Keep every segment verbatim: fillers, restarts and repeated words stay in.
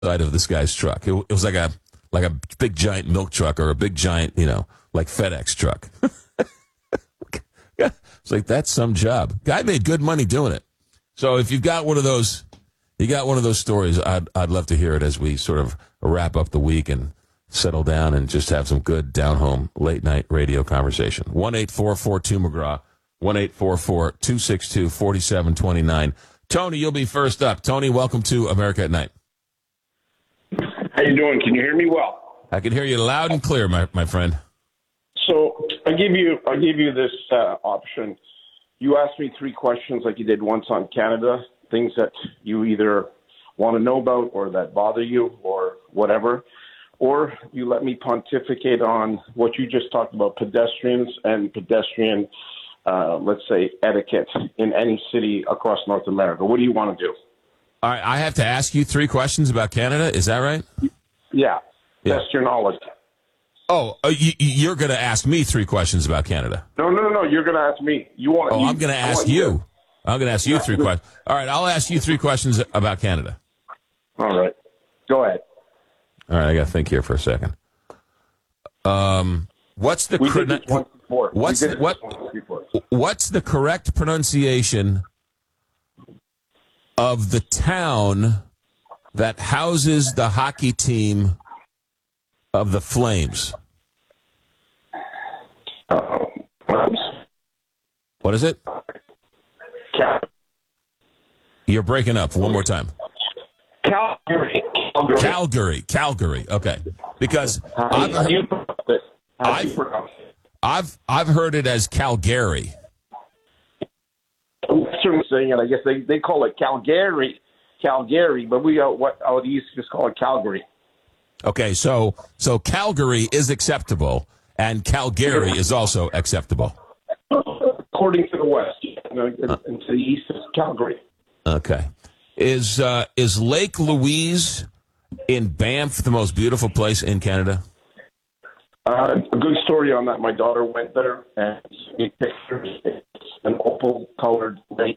side of this guy's truck. It, it was like a like a big giant milk truck or a big giant, you know, like FedEx truck. It's like, that's some job. Guy made good money doing it. So if you've got one of those, you got one of those stories, I'd I'd love to hear it as we sort of wrap up the week and settle down and just have some good down home late night radio conversation. one eight four four two McGraw, one eight four four two six two four seven two nine. Tony, you'll be first up. Tony, welcome to America at Night. How you doing? Can you hear me well? I can hear you loud and clear, my my friend. So I give you I give you this uh, option. You asked me three questions like you did once on Canada, things that you either want to know about or that bother you or whatever, or you let me pontificate on what you just talked about, pedestrians and pedestrian, uh, let's say, etiquette in any city across North America. What do you want to do? All right, I have to ask you three questions about Canada. Is that right? Yeah, yeah. Test your knowledge. Oh, uh, you, you're going to ask me three questions about Canada. No, no, no. You're going to ask me. You want? Oh, you, I'm going to ask you. you. I'm going to ask you three questions. All right, I'll ask you three questions about Canada. All right, go ahead. All right, I got to think here for a second. Um, what's the we cor- did this once before. what's we the, did what once before. what's the correct pronunciation of the town that houses the hockey team of the Flames? Uh, What is it? Cal- You're breaking up. One more time. Calgary. Calgary. Calgary. Calgary. Okay. Because How I've do you heard, pronounce it? How do you I've, pronounce it? I've I've heard it as Calgary. Western saying it. I guess they, they call it Calgary, Calgary, but we out what out east just call it Calgary. Okay, so so Calgary is acceptable, and Calgary is also acceptable. According to the west, you know, and, and to the east is Calgary. Okay, is uh, is Lake Louise in Banff the most beautiful place in Canada? Uh, a good story on that. My daughter went there and sent me pictures. It's an opal-colored lake.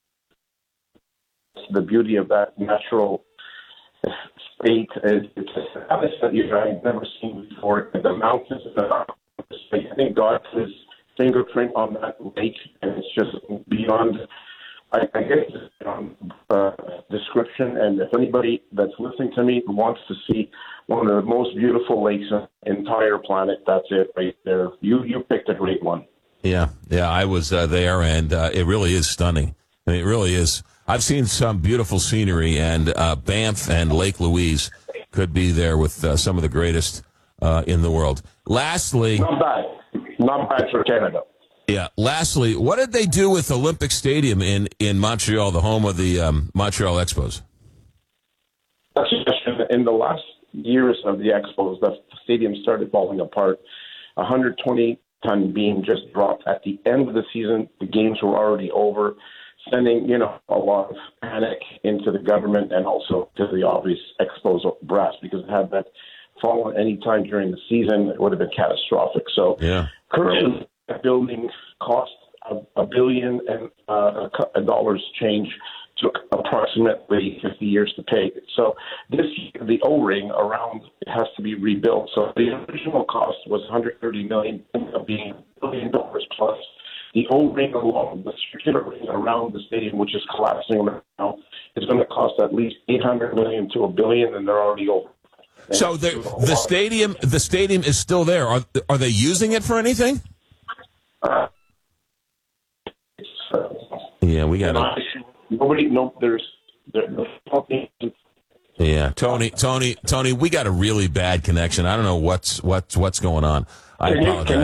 The beauty of that natural state is it's a status that you I've never seen before. The mountains, the, I think God put his fingerprint on that lake, and it's just beyond. I, I guess it's beyond uh, description. And if anybody that's listening to me wants to see one of the most beautiful lakes on the entire planet, that's it right there. You you picked a great one. Yeah, yeah, I was uh, there, and uh, it really is stunning. I mean, it really is. I've seen some beautiful scenery, and uh, Banff and Lake Louise could be there with uh, some of the greatest uh, in the world. Lastly, Not bad. Not bad for Canada. yeah. Lastly, what did they do with Olympic Stadium in, in Montreal, the home of the um, Montreal Expos? That's a question. In the last years of the Expos, the stadium started falling apart. A one hundred twenty ton beam just dropped at the end of the season. The games were already over, sending, you know, a lot of panic into the government and also to the obvious Expos brass, because had that fallen any time during the season, it would have been catastrophic. So Yeah. currently, the building cost a, a billion and uh, a dollars change. Took approximately fifty years to pay. So this year, the O-ring around it has to be rebuilt. So the original cost was one hundred thirty million dollars, being a billion dollars plus. The O-ring alone, the circular ring around the stadium, which is collapsing now, is going to cost at least eight hundred million dollars to a billion, and they're already over. And So the the stadium the stadium is still there. Are are they using it for anything? Uh, it's, uh, Yeah, we got to. Nobody, no, there's, there, Yeah, Tony, Tony, Tony, we got a really bad connection. I don't know what's what's what's going on. I Can you, apologize. can